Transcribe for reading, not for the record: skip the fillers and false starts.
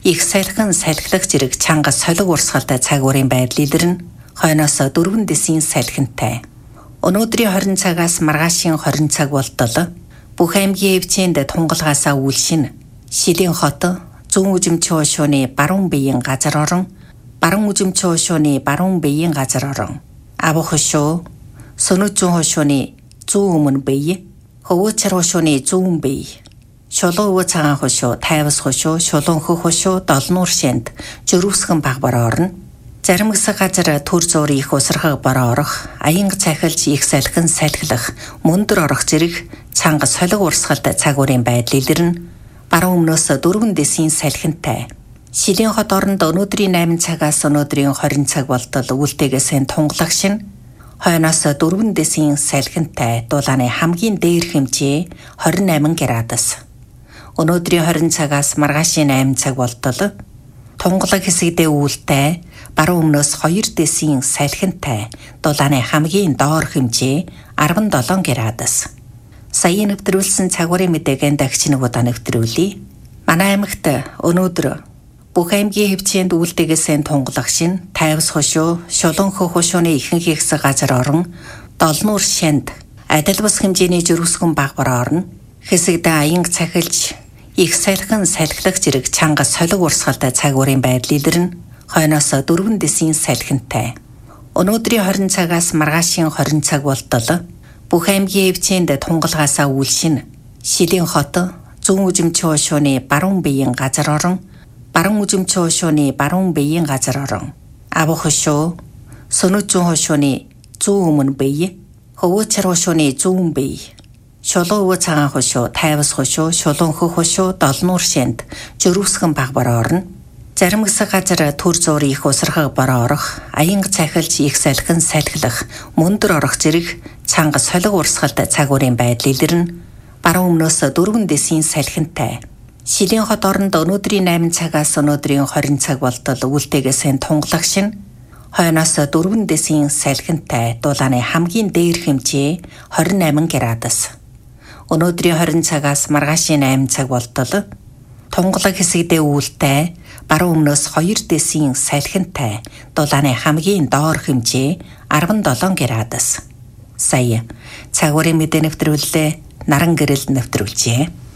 их сайлхан салхилах зэрэг чанга солиг урсгалтай цаг уурын байдал илэрнэ. Хойноос 4 дэсийн салхинтай. Өнөөдрийн 20 цагаас маргаашийн 20 цаг болтол бүх аймгийн хэмжээнд тунгалгаасаа үйлшин Шилийн хот зүүн үзэмчийн хошууны баруун биеийн газар орон баруун үзэмчийн хошууны баруун биеийн газар орон Авах хошуу Сөнөд зүүн хошууны зүүн өмнө бие Хөвөөцөр хошууны зүүн бие Шулуун өвөө цагаан хошуу Тайвас хошуу Шулуун хөх хошуу Долнуур шэнд Жөрөвсгөн баг бороо орно. Зарим хэсэг газар төр зуур их усрахаг бороо орох, аянга цахилж их салхин салхилах, мөндөр орох зэрэг цанга солиг урсгалтай цаг уурын байдал илэрнэ. Баруун өмнөөс 4 дэсийн салхинтай. Шилийн хот оронд өнөөдрийн 8 цагаас өнөөдрийн 20 цаг болтол үүлтэйгээс тунгалах шин. Хойноос 4 дэсийн салхинтай дулааны хамгийн дээр хэмжээ 28 градус. Өнөөдрийн 20 цагаас маргаашийн 8 цаг болтол тунгалаг хэсэгдээ үүлтэй баруун өмнөөс 2 дэсийн салхинтай дулааны хамгийн доор хэмжээ 17 градус. Сая нэвтрүүлсэн цагуурын мэдээгээ дахиж нэг удаа нэвтрүүлье. Манай аймагт өнөөдөр бүх аймгийн хэмжээнд үүлтэйгээс тунгалах шин Тайвас хошуу, Шулуун хөх хошууны ихэнх хэсэг газар орон Долнуур шэнд адил бус хэмжээний жөрөвсгөн баг бороо орно. Хэсэгдээ аянга цахилж их сайлхан салхилах зэрэг чанга солиг урсгалтай цаг уурын байдал илэрнэ. Хойноос 4 дэсийн салхинтай. Өнөөдрийн 20 цагаас маргаашийн 20 цаг болтол бүх аймгийн хэмжээнд тунгалгаасаа үйлшин Шилийн хот зүүн үзэмчийн хошууны баруун биеийн газар орон баруун үзэмчийн хошууны баруун биеийн газар орон Авах хошуу Сөнөд зүүн хошууны зүүн өмнө бие Хөвөөцөр хошууны зүүн бие Шулуун өвөө цагаан хошуу Тайвас хошуу Шулуун хөх хошуу Долнуур шэнд Жөрөвсгөн баг бороо орно. Зарим хэсэг газар төр зуур их усрахаг бороо орох, аянга цахилж их салхин салхилах, мөндөр орох зэрэг цанга солиг урсгалтай цаг уурын байдал илэрнэ. Баруун өмнөөс 4 дэсийн салхинтай. Шилийн хот оронд өнөөдрийн 8 цагаас өнөөдрийн 20 цаг болтол үүлтэйгээс тунгалах шин. Хойноос 4 дэсийн салхинтай дулааны хамгийн дээр хэмжээ 28 градус. Өнөөдрийн 20 цагаас маргаашийн 8 цаг болтол тунгалаг хэсэгдээ үүлтэй баруун өмнөөс 2 дэсийн салхинтай дулааны хамгийн доор хэмжээ 17 градус. Сая цагуурын мэдээ нэвтрүүлэлээ Наран гэрэл нэвтрүүлжээ.